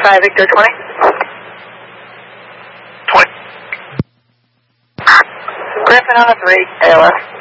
5 Victor 20. 20. Griffin on a 3, ALS.